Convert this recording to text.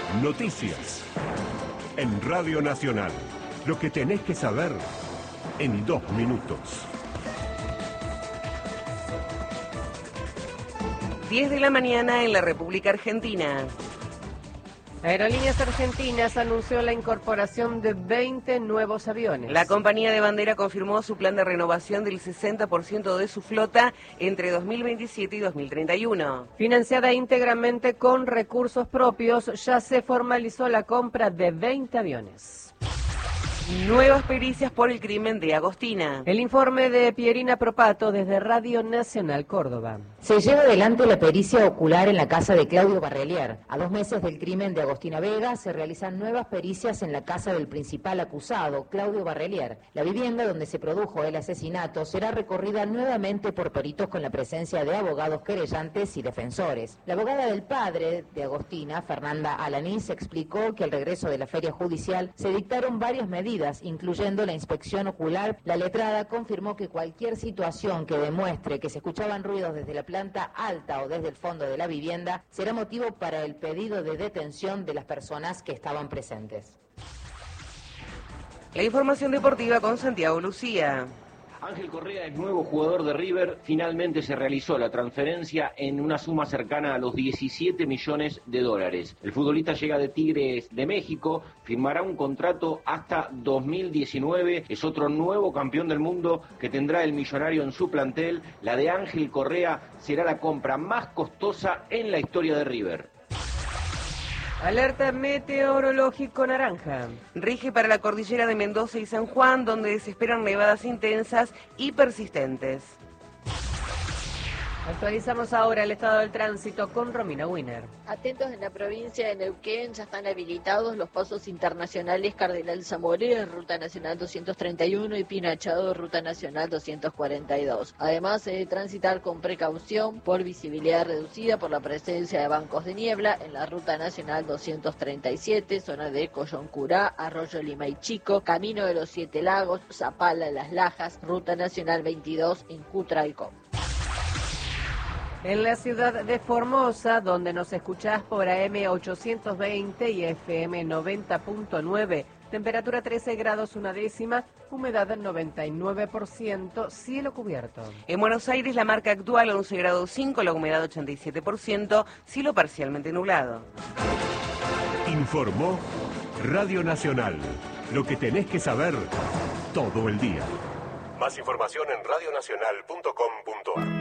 Noticias. En Radio Nacional. Lo que tenés que saber en 2 minutos. 10 de la mañana en la República Argentina. Aerolíneas Argentinas anunció la incorporación de 20 nuevos aviones. La compañía de bandera confirmó su plan de renovación del 60% de su flota entre 2027 y 2031. Financiada íntegramente con recursos propios, ya se formalizó la compra de 20 aviones. Nuevas pericias por el crimen de Agostina. El informe de Pierina Propato desde Radio Nacional Córdoba. Se lleva adelante la pericia ocular en la casa de Claudio Barrelier. A 2 meses del crimen de Agostina Vega, se realizan nuevas pericias en la casa del principal acusado, Claudio Barrelier. La vivienda donde se produjo el asesinato será recorrida nuevamente por peritos con la presencia de abogados querellantes y defensores. La abogada del padre de Agostina, Fernanda Alanís, explicó que al regreso de la feria judicial se dictaron varias medidas, incluyendo la inspección ocular. La letrada confirmó que cualquier situación que demuestre que se escuchaban ruidos desde la planta alta o desde el fondo de la vivienda será motivo para el pedido de detención de las personas que estaban presentes. La información deportiva con Santiago Lucía. Ángel Correa es nuevo jugador de River. Finalmente se realizó la transferencia en una suma cercana a los 17 millones de dólares. El futbolista llega de Tigres de México, firmará un contrato hasta 2019. Es otro nuevo campeón del mundo que tendrá el millonario en su plantel. La de Ángel Correa será la compra más costosa en la historia de River. Alerta meteorológico naranja. Rige para la cordillera de Mendoza y San Juan, donde se esperan nevadas intensas y persistentes. Actualizamos ahora el estado del tránsito con Romina Wiener. Atentos, en la provincia de Neuquén ya están habilitados los pasos internacionales Cardenal Zamoré, Ruta Nacional 231 y Pinachado, Ruta Nacional 242. Además, se debe transitar con precaución por visibilidad reducida por la presencia de bancos de niebla en la Ruta Nacional 237, zona de Coyoncurá, Arroyo Limay Chico, Camino de los 7 Lagos, Zapala, Las Lajas, Ruta Nacional 22 en Cutralcó. En la ciudad de Formosa, donde nos escuchás por AM 820 y FM 90.9, temperatura 13 grados 1 décima, humedad 99%, cielo cubierto. En Buenos Aires la marca actual 11 grados 5, la humedad 87%, cielo parcialmente nublado. Informó Radio Nacional. Lo que tenés que saber todo el día. Más información en radionacional.com.ar.